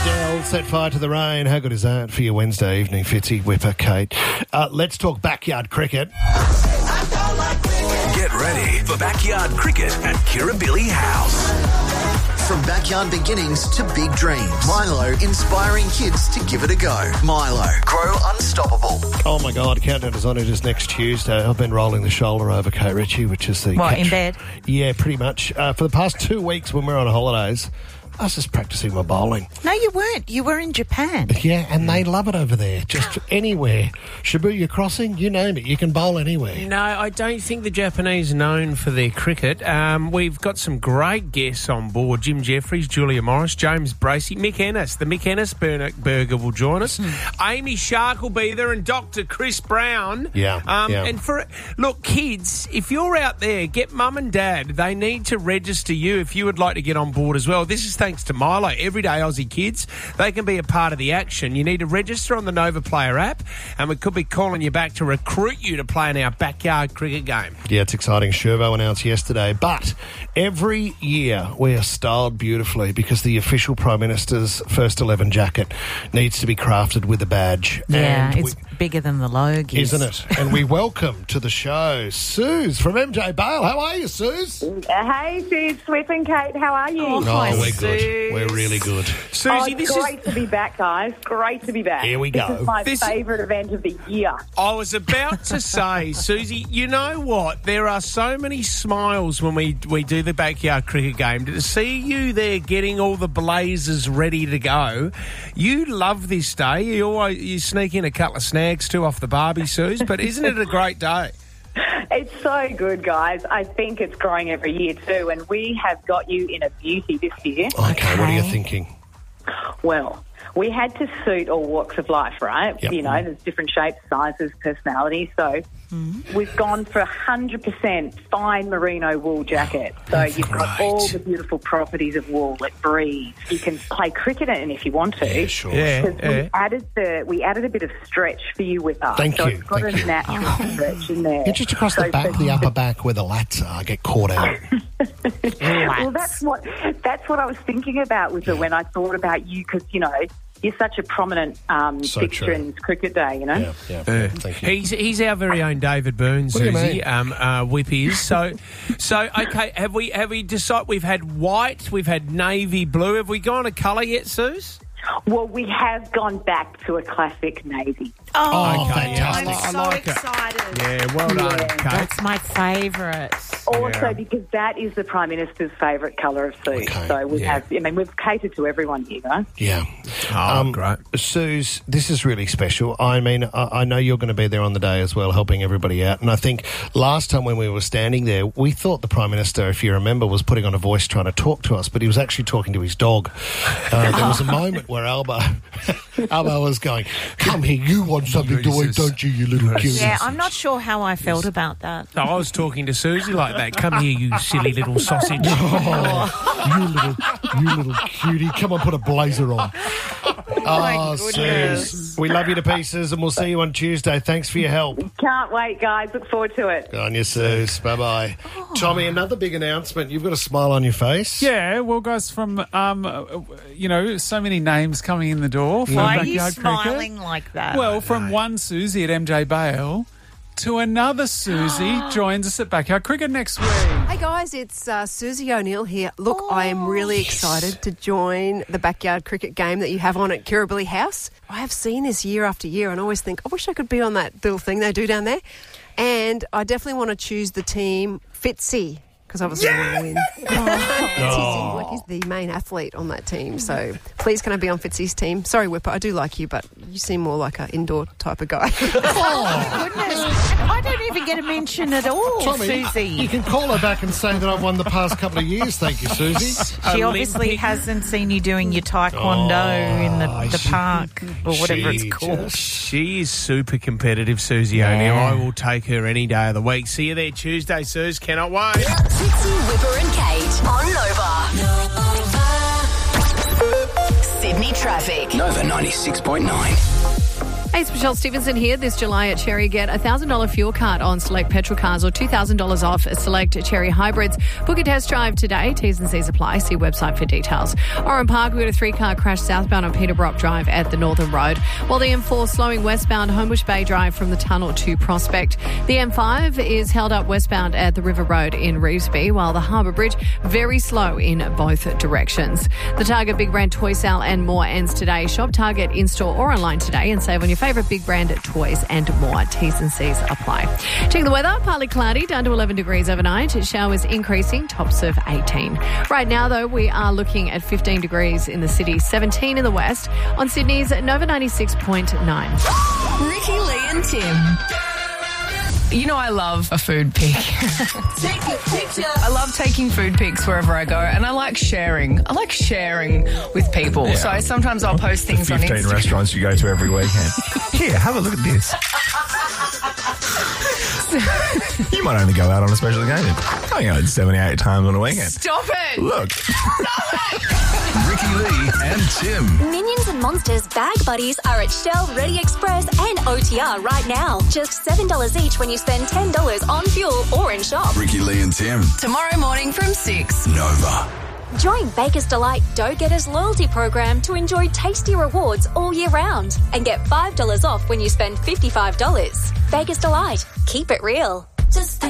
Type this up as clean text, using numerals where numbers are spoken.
Adele, Set Fire to the Rain. How good is that for your Wednesday evening, Fitzy, Whipper, Kate? Let's talk backyard cricket. Get ready for backyard cricket at Kirribilli House. From backyard beginnings to big dreams, Milo inspiring kids to give it a go. Milo, grow unstoppable. Oh my God, countdown is on. It is next Tuesday. I've been rolling the shoulder over Kate Ritchie, which is the... What, in bed? Yeah, pretty much. For the past 2 weeks when we were on holidays, I was just practising my bowling. No, you weren't. You were in Japan. Yeah, and they love it over there. Just anywhere. Shibuya Crossing, you name it. You can bowl anywhere. No, I don't think the Japanese are known for their cricket. We've got some great guests on board. Jim Jeffries, Julia Morris, James Bracey, Mick Ennis. The Mick Ennis burger will join us. Amy Shark will be there and Dr. Chris Brown. Yeah. And look, kids, if you're out there, get mum and dad. They need to register you if you would like to get on board as well. This is thanks to Milo. Everyday Aussie kids, they can be a part of the action. You need to register on the Nova Player app, and we could be calling you back to recruit you to play in our backyard cricket game. Yeah, it's exciting. Shervo announced yesterday. But every year we are styled beautifully because the official Prime Minister's First 11 jacket needs to be crafted with a badge. Yeah, and it's bigger than the logo. Isn't it? And we welcome to the show Suze from MJ Bale. How are you, Suze? Hey, Suze, Swift and Kate, how are you? Oh, we're good. We're really good. Susie, it's great to be back, guys. Great to be back. Here we go. This is my favourite event of the year. I was about to say, Susie, you know what? There are so many smiles when we do the backyard cricket game. To see you there getting all the blazers ready to go, you love this day. You sneak in a couple of snags too off the barbie, Suze, but isn't it a great day? It's so good, guys. I think it's growing every year too, and we have got you in a beauty this year. Okay, what are you thinking? Well, we had to suit all walks of life, right? Yep. You know, there's different shapes, sizes, personalities. So we've gone for 100% fine merino wool jacket. So you've got all the beautiful properties of wool. It breathes. You can play cricket in it if you want to. Yeah, sure. Yeah. We added a bit of stretch for you with us. Thank so you. It's got a natural stretch in there. Yeah, just across the back, the upper back where the lats are, get caught out. Well, that's what I was thinking about with it when I thought about you, because, you know, you're such a prominent fixture in cricket day, you know? Yeah. Thank you. He's our very own David Burns, What do you Susie, with his. So okay, have we decided? We've had white, we've had navy blue. Have we gone a colour yet, Suze? Well, we have gone back to a classic navy. Oh, Okay, I'm I so like it. excited. Yeah, well done, Kate. That's my favourite. Also, because that is the Prime Minister's favourite colour of suit. Okay, So we've catered to everyone here, guys. Yeah. Great. Suze, this is really special. I mean, I know you're going to be there on the day as well, helping everybody out. And I think last time when we were standing there, we thought the Prime Minister, if you remember, was putting on a voice trying to talk to us, but he was actually talking to his dog. There was a moment where Alba was going, "Come here, you want something to eat, don't you, you little cutie?" Yeah, I'm not sure how I felt about that. I was talking to Susie like that. Come here, you silly little sausage. You little cutie. Come on, put a blazer on. Oh, Suze, we love you to pieces, and we'll see you on Tuesday. Thanks for your help. Can't wait, guys. Look forward to it. Good on you, Suze. Bye-bye. Tommy, another big announcement. You've got a smile on your face. Yeah, well, guys, from, so many names coming in the door. For Why are you backyard smiling cricket. like that? Well, from one Susie at MJ Bale to another Susie joins us at Backyard Cricket next week. Hey guys, it's Susie O'Neill here. Look, I am really excited to join the backyard cricket game that you have on at Kirribilli House. I have seen this year after year and I always think, I wish I could be on that little thing they do down there. And I definitely want to choose the team Fitzy, because obviously I want to win. He's the main athlete on that team. So please, can I be on Fitzy's team? Sorry, Whipper, I do like you, but you seem more like an indoor type of guy. Oh, goodness. I don't even get a mention at all, Tommy, Susie. you can call her back and say that I've won the past couple of years. Thank you, Susie. She obviously hasn't seen you doing your taekwondo in the park or whatever it's called. She is super competitive, Susie O'Neill. I will take her any day of the week. See you there Tuesday, Suze. Cannot wait. Fitzy, Whipper and Kate on Nova. Sydney traffic. Nova 96.9. Hey, it's Michelle Stevenson here. This July at Cherry, get a $1,000 fuel card on select petrol cars or $2,000 off select Cherry hybrids. Book a test drive today. T's and C's apply. See website for details. Oran Park, we got a 3-car crash southbound on Peter Brock Drive at the Northern Road, while the M4 slowing westbound Homebush Bay Drive from the tunnel to Prospect. The M5 is held up westbound at the River Road in Revesby, while the Harbour Bridge very slow in both directions. The Target Big Brand Toy Sale and more ends today. Shop Target in-store or online today and save on your favourite big brand toys and more. T's and C's apply. Check the weather. Partly cloudy, down to 11 degrees overnight. Showers increasing, tops of 18. Right now, though, we are looking at 15 degrees in the city, 17 in the west. On Sydney's Nova 96.9. Ricky, Lee and Tim. You know I love a food pic. Take a picture. I love taking food pics wherever I go, and I like sharing. I like sharing with people. Yeah. So sometimes I'll post things on 15 Instagram. restaurants you go to every weekend. Here, have a look at this. You might only go out on a special occasion. Going out 78 times on a weekend. Stop it! Look. Ricky Lee and Tim. Minions and Monsters Bag Buddies are at Shell, Ready Express and OTR right now. Just $7 each when you spend $10 on fuel or in shop. Ricky Lee and Tim. Tomorrow morning from 6. Nova. Join Baker's Delight Dough Getters loyalty program to enjoy tasty rewards all year round and get $5 off when you spend $55. Baker's Delight. Keep it real. Just